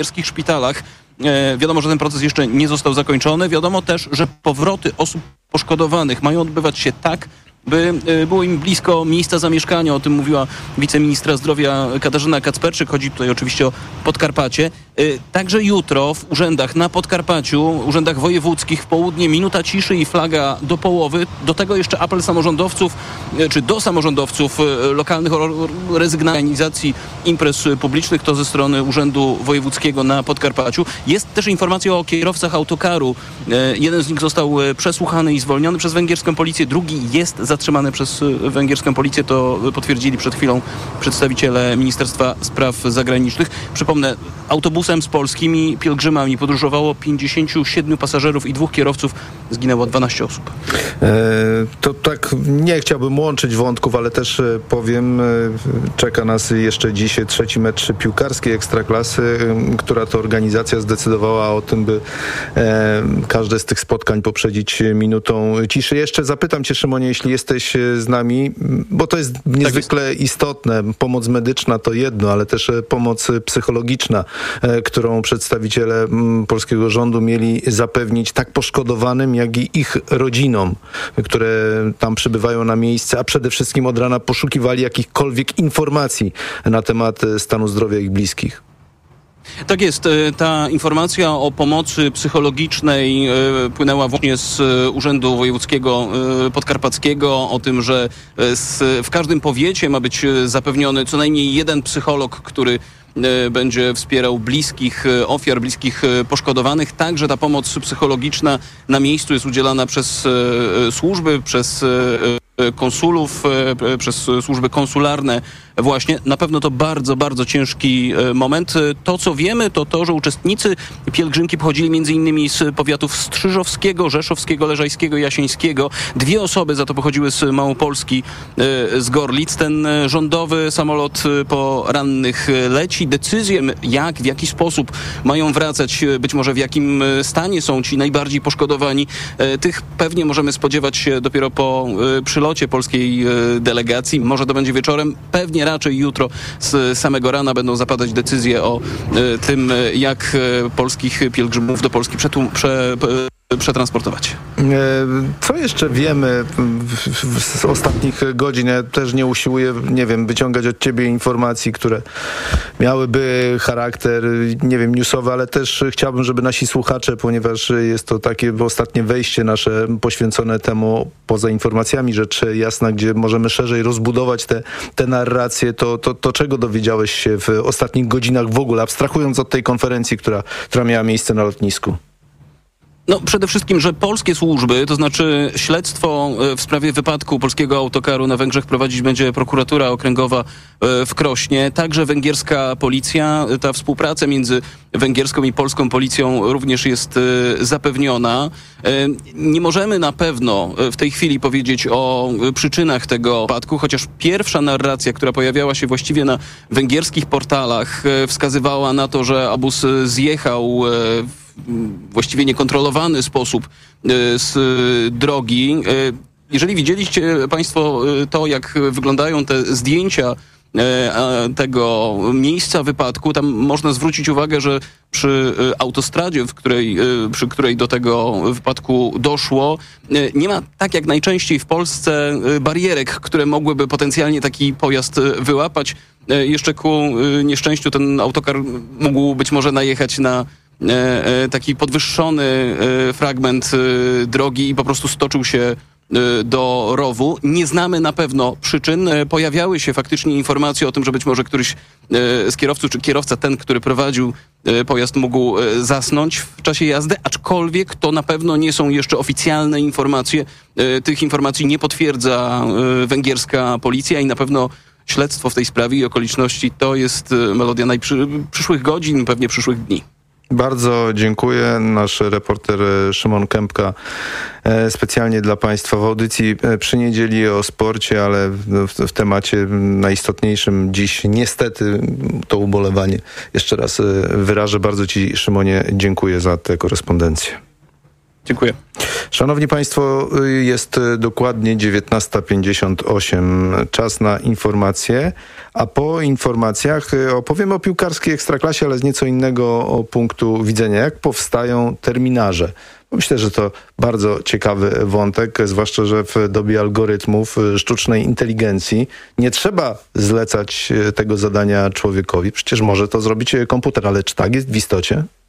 węgierskich szpitalach. Wiadomo, że ten proces jeszcze nie został zakończony. Wiadomo też, że powroty osób poszkodowanych mają odbywać się tak, by było im blisko miejsca zamieszkania. O tym mówiła wiceministra zdrowia Katarzyna Kacperczyk. Chodzi tutaj oczywiście o Podkarpacie. Także jutro w urzędach na Podkarpaciu, urzędach wojewódzkich w południe minuta ciszy i flaga do połowy. Do tego jeszcze apel samorządowców, czy do samorządowców lokalnych o rezygnacji imprez publicznych. To ze strony Urzędu Wojewódzkiego na Podkarpaciu. Jest też informacja o kierowcach autokaru. Jeden z nich został przesłuchany i zwolniony przez węgierską policję. Drugi jest zatrzymany przez węgierską policję. To potwierdzili przed chwilą przedstawiciele Ministerstwa Spraw Zagranicznych. Przypomnę, autobusem z polskimi pielgrzymami podróżowało 57 pasażerów i 2 kierowców. Zginęło 12 osób. To tak, nie chciałbym łączyć wątków, ale też powiem, czeka nas jeszcze dziś 3. mecz piłkarskiej Ekstraklasy, która to organizacja zdecydowała o tym, by każde z tych spotkań poprzedzić minutą ciszy. Jeszcze zapytam cię, Szymonie, jeśli jesteś z nami, bo to jest niezwykle istotne. Pomoc medyczna to jedno, ale też pomoc psychologiczna, którą przedstawiciele polskiego rządu mieli zapewnić tak poszkodowanym, jak i ich rodzinom, które tam przybywają na miejsce, a przede wszystkim od rana poszukiwali jakichkolwiek informacji na temat stanu zdrowia ich bliskich. Tak jest. Ta informacja o pomocy psychologicznej płynęła właśnie z Urzędu Wojewódzkiego Podkarpackiego, o tym, że w każdym powiecie ma być zapewniony co najmniej jeden psycholog, który będzie wspierał bliskich ofiar, bliskich poszkodowanych. Także ta pomoc psychologiczna na miejscu jest udzielana przez służby, przez konsulów, przez służby konsularne właśnie. Na pewno to bardzo, bardzo ciężki moment. To, co wiemy, to to, że uczestnicy pielgrzymki pochodzili m.in. z powiatów strzyżowskiego, rzeszowskiego, leżajskiego i jasieńskiego. 2 osoby za to pochodziły z Małopolski, z Gorlic. Ten rządowy samolot po rannych leci. Decyzję, jak, w jaki sposób mają wracać, być może w jakim stanie są ci najbardziej poszkodowani, tych pewnie możemy spodziewać się dopiero po przylocie polskiej delegacji. Może to będzie wieczorem, pewnie raczej jutro z samego rana będą zapadać decyzje o tym, jak polskich pielgrzymów do Polski przetransportować. Co jeszcze wiemy z ostatnich godzin? Ja też nie usiłuję, wyciągać od ciebie informacji, które miałyby charakter, newsowy, ale też chciałbym, żeby nasi słuchacze, ponieważ jest to takie ostatnie wejście nasze poświęcone temu, poza informacjami, rzecz jasna, gdzie możemy szerzej rozbudować te narracje, to czego dowiedziałeś się w ostatnich godzinach w ogóle, abstrahując od tej konferencji, która miała miejsce na lotnisku? Przede wszystkim, że polskie służby, to znaczy śledztwo w sprawie wypadku polskiego autokaru na Węgrzech prowadzić będzie prokuratura okręgowa w Krośnie, także węgierska policja. Ta współpraca między węgierską i polską policją również jest zapewniona. Nie możemy na pewno w tej chwili powiedzieć o przyczynach tego wypadku, chociaż pierwsza narracja, która pojawiała się właściwie na węgierskich portalach, wskazywała na to, że obóz zjechał właściwie niekontrolowany sposób z drogi. Jeżeli widzieliście państwo to, jak wyglądają te zdjęcia tego miejsca wypadku, tam można zwrócić uwagę, że przy autostradzie, przy której do tego wypadku doszło, nie ma, tak jak najczęściej w Polsce, barierek, które mogłyby potencjalnie taki pojazd wyłapać. Jeszcze ku nieszczęściu ten autokar mógł być może najechać na taki podwyższony fragment drogi i po prostu stoczył się do rowu. Nie znamy na pewno przyczyn. Pojawiały się faktycznie informacje o tym, że być może któryś z kierowców, czy kierowca ten, który prowadził pojazd, mógł zasnąć w czasie jazdy, aczkolwiek to na pewno nie są jeszcze oficjalne informacje. Tych informacji nie potwierdza węgierska policja i na pewno śledztwo w tej sprawie i okoliczności to jest melodia przyszłych godzin, pewnie przyszłych dni. Bardzo dziękuję. Nasz reporter Szymon Kępka specjalnie dla Państwa w audycji przy niedzieli o sporcie, ale w temacie najistotniejszym dziś niestety to ubolewanie. Jeszcze raz wyrażę. Bardzo Ci, Szymonie, dziękuję za tę korespondencję. Dziękuję. Szanowni Państwo, jest dokładnie 19:58. Czas na informacje, a po informacjach opowiem o piłkarskiej ekstraklasie, ale z nieco innego punktu widzenia. Jak powstają terminarze? Myślę, że to bardzo ciekawy wątek, zwłaszcza, że w dobie algorytmów, sztucznej inteligencji nie trzeba zlecać tego zadania człowiekowi. Przecież może to zrobić komputer, ale czy tak jest w istocie?